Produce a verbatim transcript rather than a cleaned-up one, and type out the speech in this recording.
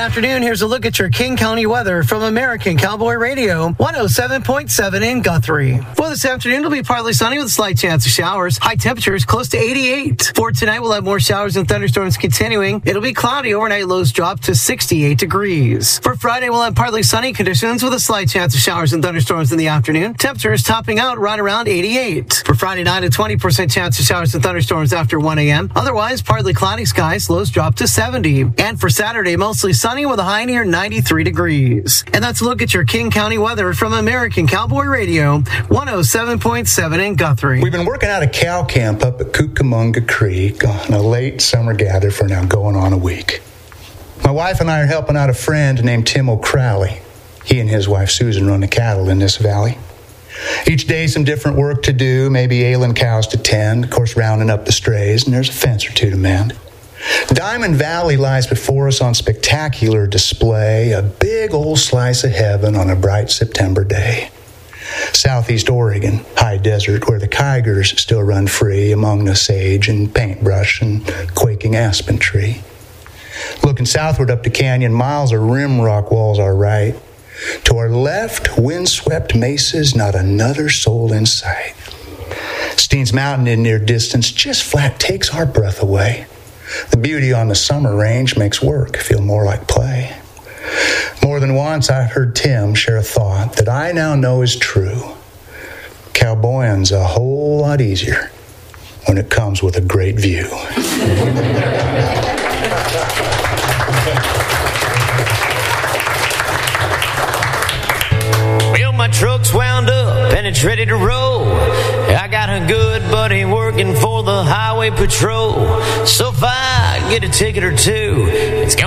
afternoon. Here's a look at your King County weather from American Cowboy Radio, one oh seven point seven in Guthrie. For this afternoon, it'll be partly sunny with a slight chance of showers. High temperatures close to eighty-eight. For tonight, we'll have more showers and thunderstorms continuing. It'll be cloudy. Overnight lows drop to sixty-eight degrees. For Friday, we'll have partly sunny conditions with a slight chance of showers and thunderstorms in the afternoon. Temperatures topping out right around eighty-eight. For Friday night, a twenty percent chance of showers and thunderstorms after one a.m. Otherwise, partly cloudy skies. Lows drop to seventy. And for Saturday, mostly sunny with a high near ninety-three degrees. And that's a look at your King County weather from American Cowboy Radio, one oh seven point seven in Guthrie. We've been working out a cow camp up at Cucamonga Creek on a late summer gather for now going on a week. My wife and I are helping out a friend named Tim O'Crowley. He and his wife Susan run the cattle in this valley. Each day some different work to do, maybe ailing cows to tend, of course rounding up the strays, and there's a fence or two to mend. Diamond Valley lies before us on spectacular display, a big old slice of heaven on a bright September day. Southeast Oregon, high desert where the Kygers still run free among the sage and paintbrush and quaking aspen tree. Looking southward up the canyon, miles of rim rock walls are right. To our left, windswept mesas, not another soul in sight. Steens Mountain in near distance just flat takes our breath away. The beauty on the summer range makes work feel more like play. More than once I've heard Tim share a thought that I now know is true. Cowboying's a whole lot easier when it comes with a great view. Well, my truck's wound up and it's ready to roll. I got a good buddy working for the highway patrol. So if I get a ticket or two, it's